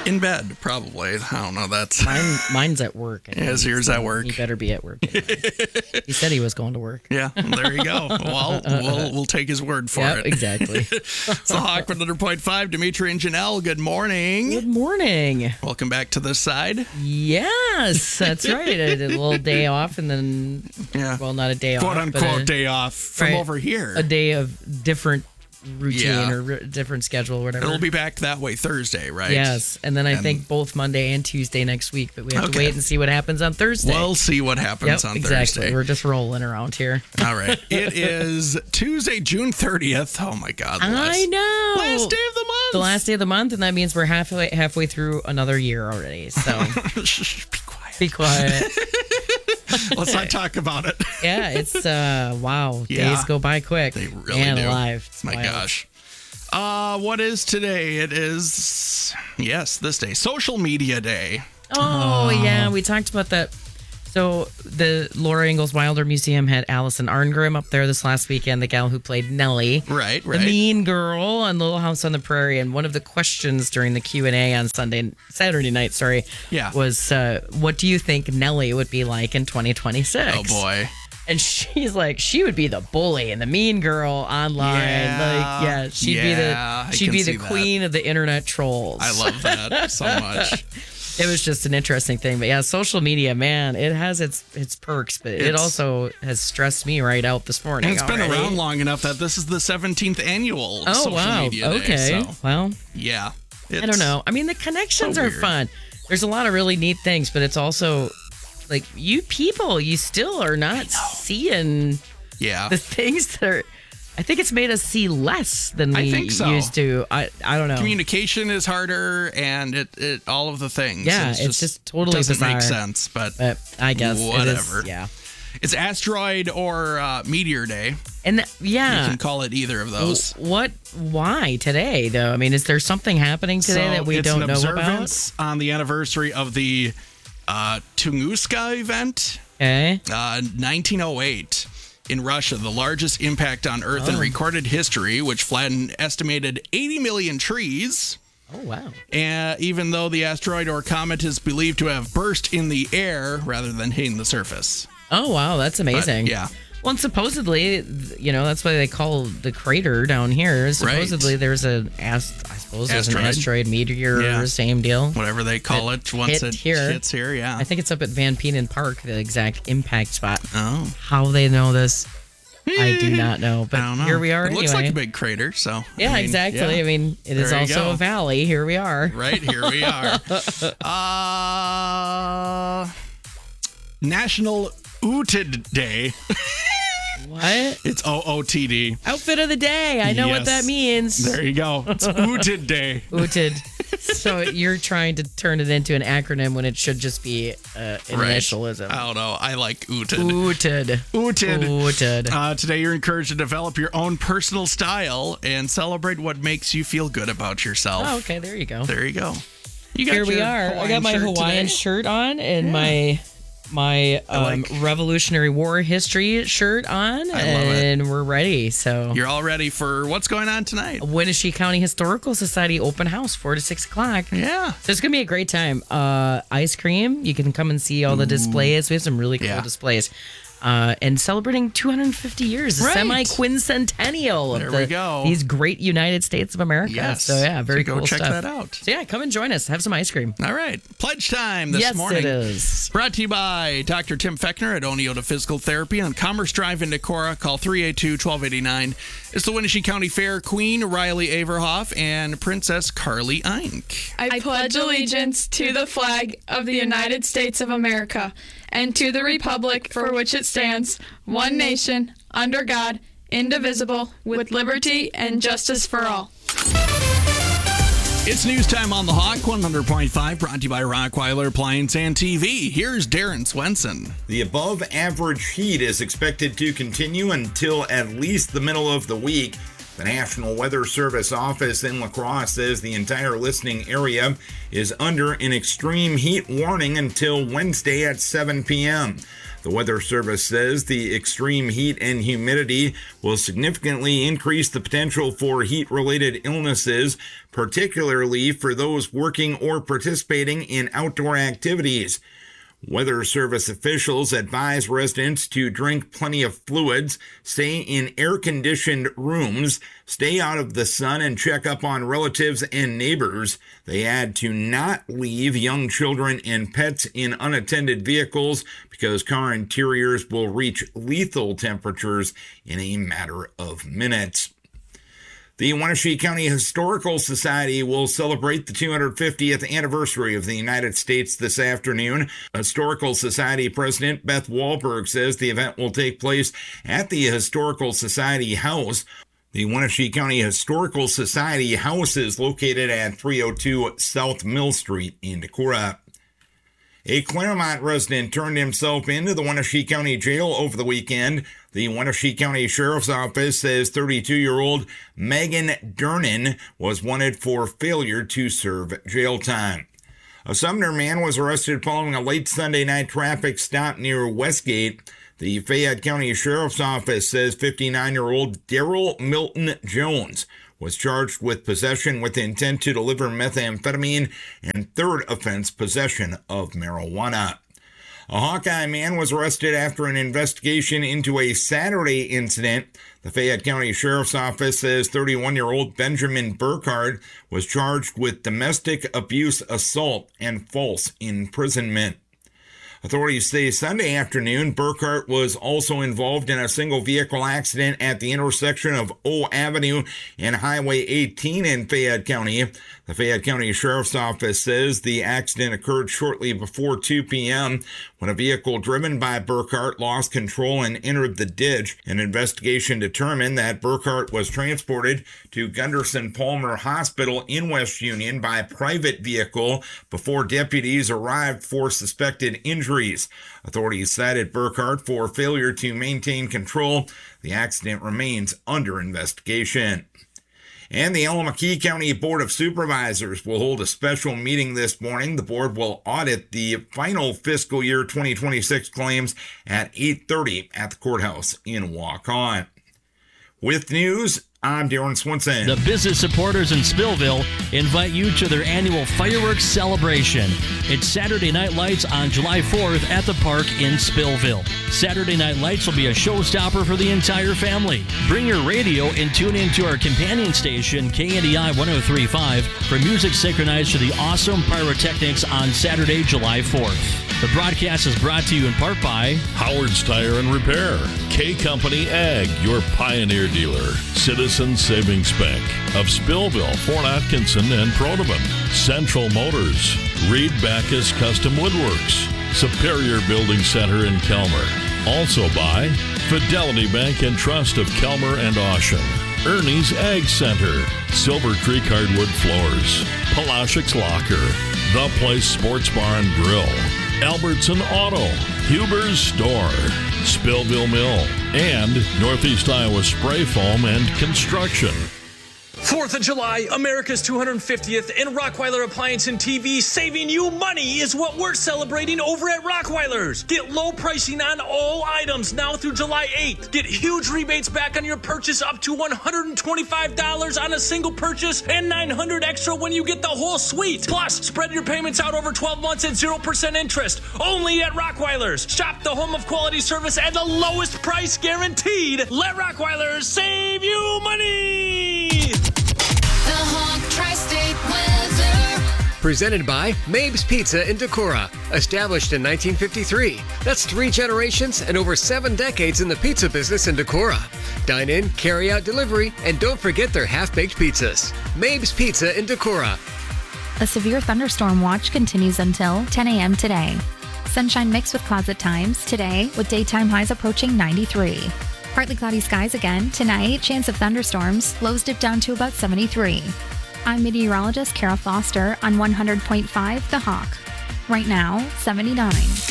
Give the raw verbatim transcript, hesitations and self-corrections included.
In bed, probably. I don't know. That's Mine, mine's at work. Yeah, is yours at work? He better be at work. He said he was going to work. Yeah, there you go. Well, we'll we'll take his word for Yep, it. exactly. It's the Hawk one hundred point five. Dimitri and Janelle, good morning. Good morning. Welcome back to this side. Yes, that's right. I did a little day off and then, Yeah. well, not a day Quote off. unquote but a, day off from right, over here. A day of different routine Yeah. or r- different schedule, whatever. It'll be back that way Thursday, right? Yes, and then I And- think both Monday and Tuesday next week, but we have to Okay. wait and see what happens on Thursday. We'll see what happens yep, on exactly. Thursday. We're just rolling around here. All right. It is Tuesday, June thirtieth. Oh, my God. the Last, I know. Last day of the month. The last day of the month, and that means we're halfway halfway through another year already. So Shh, be quiet. be quiet. Let's not talk about it. Yeah, it's uh wow. Yeah. Days go by quick. They really and do. alive. It's My wild. gosh. Uh, what is today? It is, yes, this day. Social Media Day. Oh, yeah, we talked about that. So the Laura Ingalls Wilder Museum had Allison Arngrim up there this last weekend, the gal who played Nellie. Right, The right. mean girl on Little House on the Prairie. And one of the questions during the Q and A on Sunday, Saturday night, sorry, Yeah. was uh, what do you think Nellie would be like in twenty twenty-six? Oh, boy. And she's like, she would be the bully and the mean girl online. Yeah. Like, yeah, she'd Yeah, be I the she'd can be see the that. queen of the internet trolls. I love that so much. It was just an interesting thing, but yeah, social media, man, it has its its perks, but it It's- also has stressed me right out this morning. And it's been already. around long enough that this is the seventeenth annual Oh Social wow, Media Day. okay, So, well, yeah. I don't know. I mean, the connections so are weird. fun. There's a lot of really neat things, but it's also like you people, you still are not seeing Yeah. the things that are. I think it's made us see less than I we think so. used to. I I don't know. Communication is harder and it, it all of the things. Yeah, it's just totally doesn't make bizarre. sense, but But I guess whatever. It is, yeah, it's Asteroid or uh, Meteor Day. and th- You yeah. can call it either of those. What? Why today though? I mean, is there something happening today So that we it's don't an know about? observance on the anniversary of the uh, Tunguska event, Okay. uh, nineteen oh eight. In Russia, the largest impact on Earth Oh. in recorded history, which flattened estimated eighty million trees. Oh wow. And even though the asteroid or comet is believed to have burst in the air rather than hitting the surface. Oh wow, that's But, amazing. yeah. Well, and supposedly, you know, that's why they call the crater down here. Supposedly, there's an ast- I suppose there's an Asteroid. asteroid meteor, Yeah. same deal. Whatever they call It it once hit it here. hits here, yeah. I think it's up at Van Penen Park, the exact impact spot. Oh. How they know this, I do not know. But I don't know. here we are. It anyway. looks like a big crater, so. Yeah, I mean, exactly. yeah. I mean, it is There you also go. a valley. Here we are. Right, here we are. uh, National Ootid Day. What? It's O O T D. Outfit of the day. I know what Yes. that means. There you go. It's Ootid Day. Ooted. So you're trying to turn it into an acronym when it should just be uh, an Right. initialism. I don't know. I like Ooted. Ooted. Ooted. Ooted. Uh, today, you're encouraged to develop your own personal style and celebrate what makes you feel good about yourself. Oh, okay. There you go. There you go. You got Here we your are. I Hawaiian got my shirt Hawaiian today? shirt on and my my um, like- Revolutionary War history shirt on, I love it. and we're ready. So You're all ready for what's going on tonight? Winnebago County Historical Society open house, four to six o'clock. Yeah. So it's gonna be a great time. Uh, ice cream. You can come and see all the displays. We have some really cool Yeah. displays. Uh, and celebrating two hundred fifty years, a Right. semi-quincentennial There of we the, go. these great United States of America. Yes. So yeah, very So go cool check stuff. that out. So yeah, come and join us. Have some ice cream. All right. Pledge time this yes, morning. it is. Brought to you by Doctor Tim Fechner at Oneota Physical Therapy on Commerce Drive in Decorah. Call three eight two, one two eight nine. It's the Winnebago County Fair Queen Riley Averhoff and Princess Carly Eink. I pledge allegiance to the flag of the United States of America and to the republic for which it stands, one nation, under God, indivisible, with liberty and justice for all. It's news time on the Hawk one hundred point five, brought to you by Rockweiler Appliance and T V. Here's Darren Swenson. The above average heat is expected to continue until at least the middle of the week. The National Weather Service office in La Crosse says the entire listening area is under an extreme heat warning until Wednesday at seven p.m. The Weather Service says the extreme heat and humidity will significantly increase the potential for heat-related illnesses, particularly for those working or participating in outdoor activities. Weather Service officials advise residents to drink plenty of fluids, stay in air-conditioned rooms, stay out of the sun, and check up on relatives and neighbors. They add to not leave young children and pets in unattended vehicles because car interiors will reach lethal temperatures in a matter of minutes. The Wenatchee County Historical Society will celebrate the two hundred fiftieth anniversary of the United States this afternoon. Historical Society President Beth Wahlberg says the event will take place at the Historical Society House. The Wenatchee County Historical Society House is located at three oh two South Mill Street in Decorah. A Claremont resident turned himself into the Wenatchee County Jail over the weekend. The Wenatchee County Sheriff's Office says thirty-two-year-old Megan Dernan was wanted for failure to serve jail time. A Sumner man was arrested following a late Sunday night traffic stop near Westgate. The Fayette County Sheriff's Office says fifty-nine-year-old Daryl Milton Jones was charged with possession with intent to deliver methamphetamine and third offense possession of marijuana. A Hawkeye man was arrested after an investigation into a Saturday incident. The Fayette County Sheriff's Office says thirty-one-year-old Benjamin Burkhardt was charged with domestic abuse assault and false imprisonment. Authorities say Sunday afternoon, Burkhardt was also involved in a single vehicle accident at the intersection of O Avenue and Highway eighteen in Fayette County. The Fayette County Sheriff's Office says the accident occurred shortly before two p.m. when a vehicle driven by Burkhardt lost control and entered the ditch. An investigation determined that Burkhardt was transported to Gunderson Palmer Hospital in West Union by private vehicle before deputies arrived for suspected injuries. Authorities cited Burkhardt for failure to maintain control. The accident remains under investigation. And the Allamakee County Board of Supervisors will hold a special meeting this morning. The board will audit the final fiscal year twenty twenty-six claims at eight thirty at the courthouse in Waukon. With news, I'm Darren Swinson. The business supporters in Spillville invite you to their annual fireworks celebration. It's Saturday Night Lights on July fourth at the park in Spillville. Saturday Night Lights will be a showstopper for the entire family. Bring your radio and tune into our companion station, K N D I one oh three point five, for music synchronized to the awesome pyrotechnics on Saturday, July fourth. The broadcast is brought to you in part by Howard's Tire and Repair, K Company Ag, your Pioneer dealer, Citizen Savings Bank of Spillville, Fort Atkinson, and Proteman, Central Motors, Reed Backus Custom Woodworks, Superior Building Center in Kelmer. Also by Fidelity Bank and Trust of Kelmer and Ocean, Ernie's Ag Center, Silver Creek Hardwood Floors, Palashik's Locker, The Place Sports Bar and Grill, Albertson Auto, Huber's Store, Spillville Mill, and Northeast Iowa Spray Foam and Construction. fourth of July, America's two hundred fiftieth, and Rockweiler Appliance and T V saving you money is what we're celebrating over at Rockweiler's. Get low pricing on all items now through July eighth. Get huge rebates back on your purchase up to one hundred twenty-five dollars on a single purchase and nine hundred dollars extra when you get the whole suite. Plus, spread your payments out over twelve months at zero percent interest. Only at Rockweiler's. Shop the home of quality service at the lowest price guaranteed. Let Rockweiler's save you money. The Honk Tri-State Weather. Presented by Mabe's Pizza in Decorah. Established in nineteen fifty-three. That's three generations and over seven decades in the pizza business in Decorah. Dine in, carry out delivery, and don't forget their half-baked pizzas. Mabe's Pizza in Decorah. A severe thunderstorm watch continues until ten a.m. today. Sunshine mixed with clouds at times today, with daytime highs approaching ninety-three. Partly cloudy skies again tonight, chance of thunderstorms, lows dip down to about seventy-three. I'm meteorologist Kara Foster on one hundred point five The Hawk. Right now, seventy-nine.